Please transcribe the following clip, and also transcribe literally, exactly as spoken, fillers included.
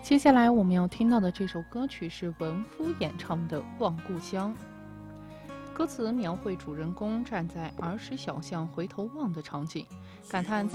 接下来我们要听到的这首歌曲是文夫演唱的《望故乡》。歌词描绘主人公站在儿时小巷回头望的场景，感叹